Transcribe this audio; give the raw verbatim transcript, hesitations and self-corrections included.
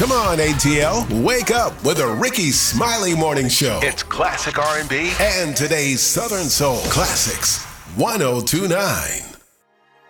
Come on, A T L. Wake up with a Ricky Smiley Morning Show. It's classic R and B and today's Southern Soul classics. one oh two point nine